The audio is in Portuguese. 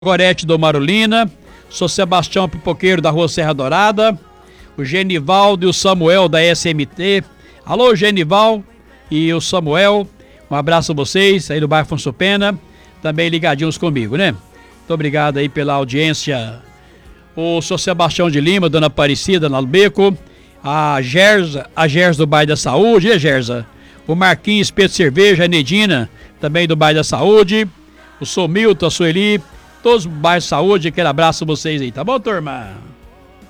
Gorete do Marolina, sou Sebastião Pipoqueiro da Rua Serra Dourada, o Genivaldo e o Samuel da SMT. Alô, Genival e o Samuel, um abraço a vocês aí do bairro Afonso Pena, também ligadinhos comigo, né? Muito obrigado aí pela audiência. O sou Sebastião de Lima, Dona Aparecida, lá no Beco, a Gersa do Bairro da Saúde, e a Gersa? O Marquinhos Espeto de Cerveja, a Nedina, também do Bairro da Saúde, o Sou Milton, a Sueli, todos os bairros de saúde, aquele abraço a vocês aí, tá bom, turma?